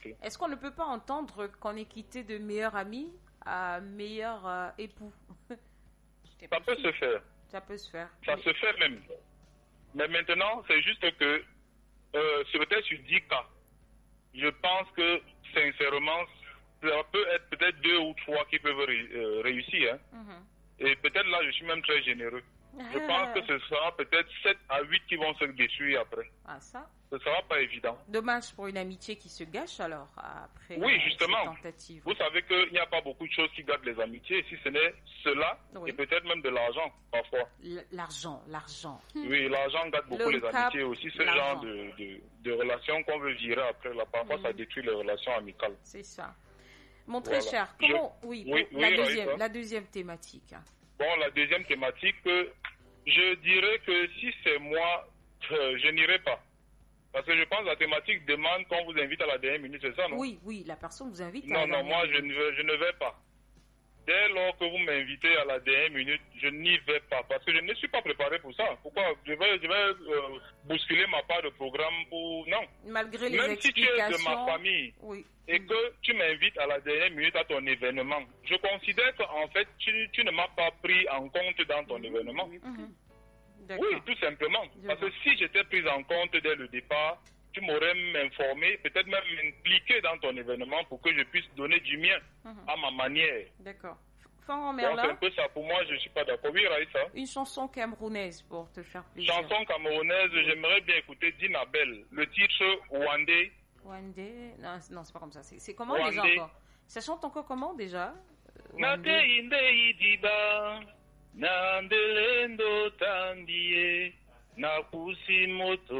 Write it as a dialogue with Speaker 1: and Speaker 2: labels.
Speaker 1: sûr.
Speaker 2: Est-ce qu'on ne peut pas entendre qu'on est quitté de meilleur ami à meilleur époux?
Speaker 1: Ça peut se faire.
Speaker 2: Ça peut se faire.
Speaker 1: Ça se fait même. Mais maintenant, c'est juste que, c'est peut-être sur 10 cas. Je pense que, sincèrement, ça peut être peut-être 2 ou 3 qui peuvent réussir. Hein. Et peut-être là, je suis même très généreux. Je pense que ce sera peut-être 7 à 8 qui vont se détruire après.
Speaker 2: Ah, ça?
Speaker 1: Ce ne sera pas évident.
Speaker 2: Dommage pour une amitié qui se gâche alors, après
Speaker 1: oui, justement.
Speaker 2: cette tentative.
Speaker 1: Vous savez qu'il n'y a pas beaucoup de choses qui gâtent les amitiés, si ce n'est cela, et peut-être même de l'argent, parfois.
Speaker 2: L'argent.
Speaker 1: Oui, l'argent gâte beaucoup les amitiés aussi, ce genre de relations qu'on veut virer après. Là, parfois, ça détruit les relations amicales.
Speaker 2: C'est ça. Mon très cher, comment... la deuxième thématique.
Speaker 1: Bon, la deuxième thématique, je dirais que si c'est moi, je n'irai pas. Parce que je pense que la thématique demande qu'on vous invite à la dernière minute, c'est ça, non?
Speaker 2: Oui, la personne vous invite
Speaker 1: à la dernière minute. Non, moi, je ne vais pas. Dès lors que vous m'invitez à la dernière minute, je n'y vais pas. Parce que je ne suis pas préparé pour ça. Pourquoi? Je vais bousculer ma part de programme pour... Non.
Speaker 2: Malgré les
Speaker 1: Même
Speaker 2: explications...
Speaker 1: Même si tu es de ma famille et que tu m'invites à la dernière minute à ton événement, je considère qu'en fait, tu ne m'as pas pris en compte dans ton événement. Oui, tout simplement. Parce que si j'étais prise en compte dès le départ, tu m'aurais informé, peut-être même impliqué dans ton événement pour que je puisse donner du mien à ma manière.
Speaker 2: D'accord.
Speaker 1: Donc c'est un peu ça. Pour moi, je ne suis pas d'accord. Oui, Raïssa.
Speaker 2: Une chanson camerounaise pour te faire plaisir.
Speaker 1: Chanson camerounaise, j'aimerais bien écouter Dinabel. Le titre Wandé.
Speaker 2: Wandé. Non, c'est pas comme ça. C'est comment déjà encore? Ça chante encore comment déjà?
Speaker 1: Nate inde idiba. Nandelendo tandie. Nakusi moto.